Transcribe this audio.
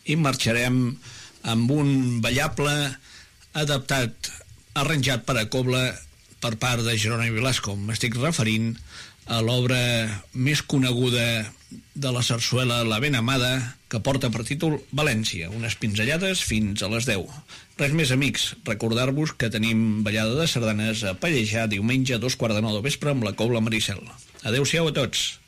i marxarem amb un ballable adaptat, arranjat per a cobla per part de Jeroni Velasco. M'estic referint a l'obra més coneguda de la sarsuela La ben amada, que porta per títol València, unes pinzellades fins a les 10. Res més, amics, recordar-vos que tenim ballada de sardanes a Pallejà diumenge a 2:15 del vespre amb la Cobla Maricel. Adéu-siau a tots.